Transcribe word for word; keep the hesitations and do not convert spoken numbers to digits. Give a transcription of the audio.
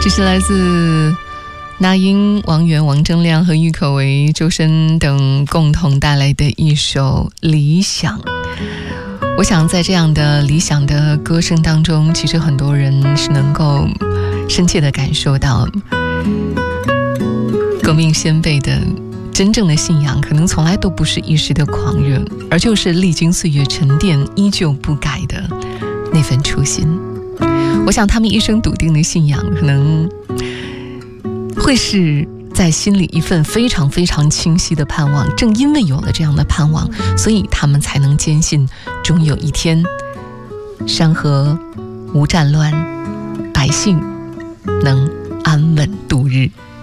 这是来自那英、王源、王铮亮和郁可唯、周深等共同带来的一首《理想》。我想在这样的理想的歌声当中，其实很多人是能够深切地感受到革命先辈的真正的信仰，可能从来都不是一时的狂热，而就是历经岁月沉淀依旧不改的那份初心。我想他们一生笃定的信仰，可能会是在心里一份非常非常清晰的盼望。正因为有了这样的盼望，所以他们才能坚信终有一天山河无战乱，百姓能安稳度日。